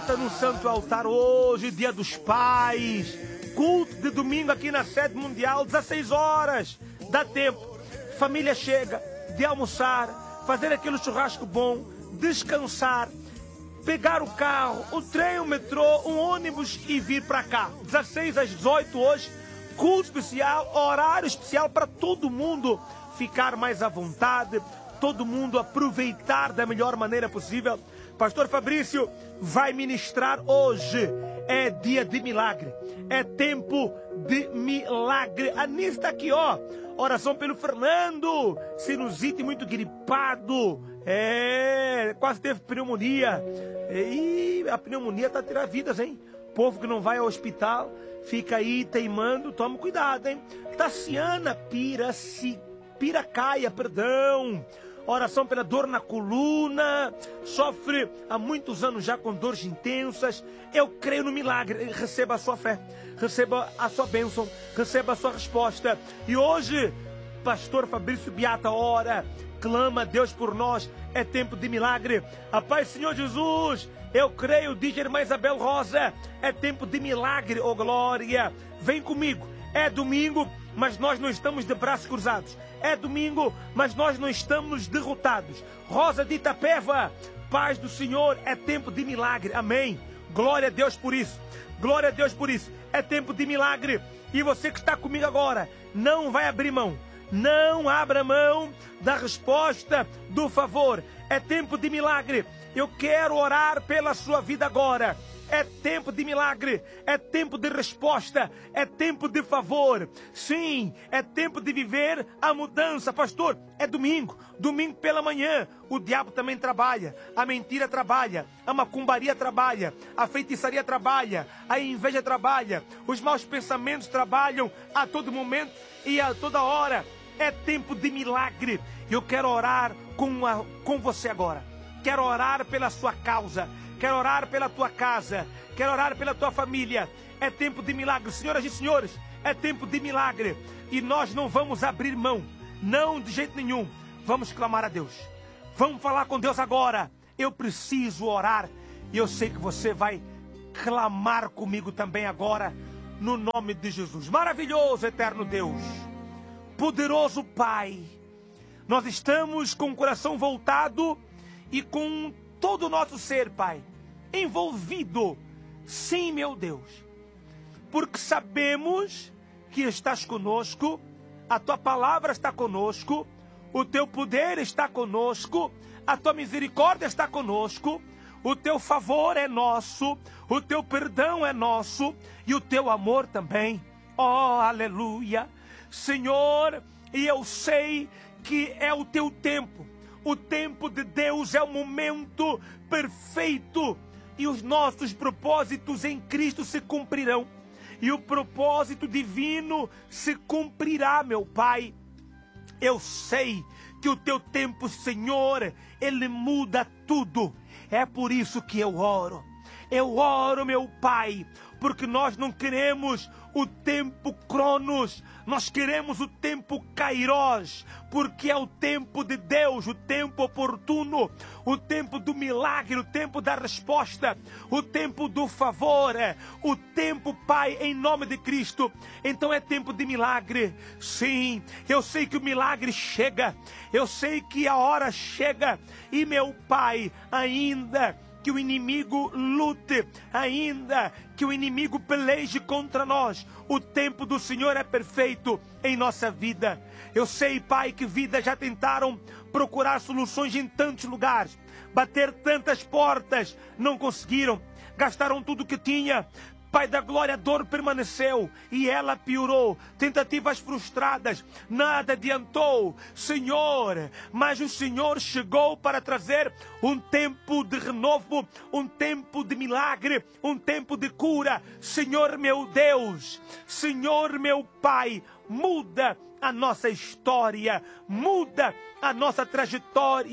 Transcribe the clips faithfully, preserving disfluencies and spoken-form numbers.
Beata no Santo Altar hoje, Dia dos Pais, culto de domingo aqui na sede mundial, dezesseis horas, dá tempo, família chega, de almoçar, fazer aquele churrasco bom, descansar, pegar o carro, o trem, o metrô, um ônibus e vir para cá, dezesseis às dezoito hoje, culto especial, horário especial para todo mundo ficar mais à vontade, todo mundo aproveitar da melhor maneira possível. Pastor Fabrício vai ministrar hoje. É dia de milagre. É tempo de milagre. A Anísia está aqui, ó. Oração pelo Fernando. Sinusite muito gripado. É, quase teve pneumonia. E a pneumonia está a tirar vidas, hein? Povo que não vai ao hospital, fica aí teimando. Toma cuidado, hein? Tassiana Piraci, Piracaia, perdão. Oração pela dor na coluna, sofre há muitos anos já com dores intensas. Eu creio no milagre. Receba a sua fé, receba a sua bênção, receba a sua resposta. E hoje, Pastor Fabrício Beata ora, clama a Deus por nós. É tempo de milagre. A paz, Senhor Jesus. Eu creio, diz a irmã Isabel Rosa, é tempo de milagre, oh glória. Vem comigo. É domingo, mas nós não estamos de braços cruzados. É domingo, mas nós não estamos derrotados. Rosa de Itapeva, paz do Senhor, é tempo de milagre. Amém. Glória a Deus por isso. Glória a Deus por isso. É tempo de milagre. E você que está comigo agora, não vai abrir mão. Não abra mão da resposta, do favor. É tempo de milagre. Eu quero orar pela sua vida agora. É tempo de milagre, é tempo de resposta, é tempo de favor. Sim, é tempo de viver a mudança. Pastor, é domingo, domingo pela manhã. O diabo também trabalha, a mentira trabalha, a macumbaria trabalha, a feitiçaria trabalha, a inveja trabalha, os maus pensamentos trabalham a todo momento e a toda hora. É tempo de milagre. Eu quero orar com, a, com você agora. Quero orar pela sua causa. Quero orar pela tua casa. Quero orar pela tua família. É tempo de milagre. Senhoras e senhores, é tempo de milagre. E nós não vamos abrir mão. Não de jeito nenhum. Vamos clamar a Deus. Vamos falar com Deus agora. Eu preciso orar. E eu sei que você vai clamar comigo também agora. No nome de Jesus. Maravilhoso, eterno Deus. Poderoso Pai. Nós estamos com o coração voltado e com todo o nosso ser, Pai, envolvido, sim, meu Deus, porque sabemos que estás conosco, a tua palavra está conosco, o teu poder está conosco, a tua misericórdia está conosco, o teu favor é nosso, o teu perdão é nosso e o teu amor também. Oh, aleluia, Senhor, e eu sei que é o teu tempo. O tempo de Deus é o momento perfeito e os nossos propósitos em Cristo se cumprirão. E o propósito divino se cumprirá, meu Pai. Eu sei que o teu tempo, Senhor, ele muda tudo. É por isso que eu oro. Eu oro, meu Pai, porque nós não queremos o tempo Cronos, nós queremos o tempo Kairos, porque é o tempo de Deus, o tempo oportuno, o tempo do milagre, o tempo da resposta, o tempo do favor, o tempo, Pai, em nome de Cristo. Então é tempo de milagre. Sim, eu sei que o milagre chega, eu sei que a hora chega, e meu Pai, ainda que o inimigo lute, ainda que o inimigo peleje contra nós, o tempo do Senhor é perfeito em nossa vida. Eu sei, Pai, que vidas já tentaram procurar soluções em tantos lugares, bater tantas portas, não conseguiram, gastaram tudo que tinha. Pai da glória, a dor permaneceu e ela piorou. Tentativas frustradas, nada adiantou, Senhor. Mas o Senhor chegou para trazer um tempo de renovo, um tempo de milagre, um tempo de cura. Senhor meu Deus, Senhor meu Pai, muda a nossa história, muda a nossa trajetória,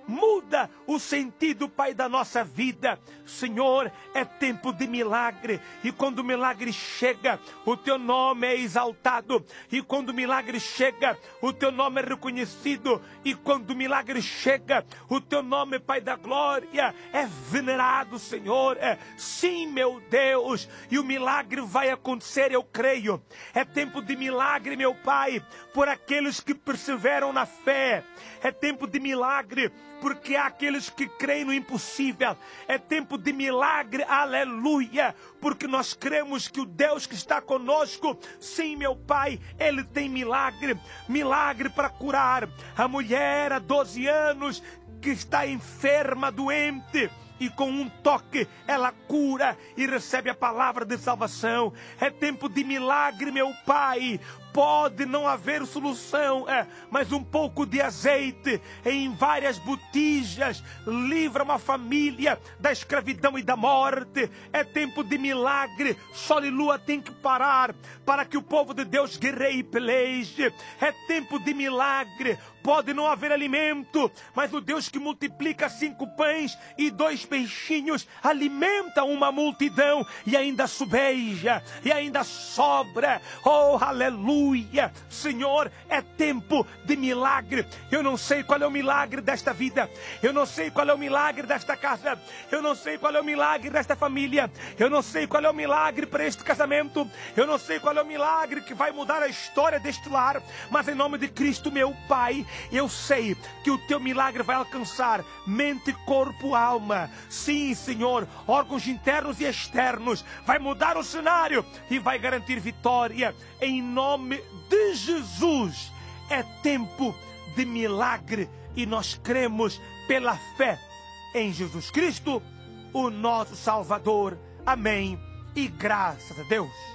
muda o sentido, Pai, da nossa vida. Senhor, é tempo de milagre, e quando o milagre chega, o teu nome é exaltado, e quando o milagre chega, o teu nome é reconhecido, e quando o milagre chega, o teu nome, Pai da glória, é venerado, Senhor. É, sim, meu Deus, e o milagre vai acontecer, eu creio. É tempo de milagre, meu Pai, por aqueles que perseveram na fé. É tempo de milagre porque há aqueles que creem no impossível. É tempo de milagre, aleluia, porque nós cremos que o Deus que está conosco, sim, meu Pai, Ele tem milagre, milagre para curar a mulher há doze anos que está enferma, doente, e com um toque ela cura e recebe a palavra de salvação. É tempo de milagre, meu Pai. Pode não haver solução, é, mas um pouco de azeite em várias botijas livra uma família da escravidão e da morte. É tempo de milagre. Sol e lua tem que parar para que o povo de Deus guerreie e peleje. É tempo de milagre. Pode não haver alimento, mas o Deus que multiplica cinco pães e dois peixinhos alimenta uma multidão e ainda subeja e ainda sobra. Oh, aleluia! Senhor, é tempo de milagre. Eu não sei qual é o milagre desta vida, eu não sei qual é o milagre desta casa, eu não sei qual é o milagre desta família, eu não sei qual é o milagre para este casamento, eu não sei qual é o milagre que vai mudar a história deste lar, mas em nome de Cristo, meu Pai, eu sei que o teu milagre vai alcançar mente, corpo, alma. Sim, Senhor, órgãos internos e externos. Vai mudar o cenário e vai garantir vitória em nome de Jesus. É tempo de milagre e nós cremos pela fé em Jesus Cristo, o nosso Salvador. Amém. E graças a Deus.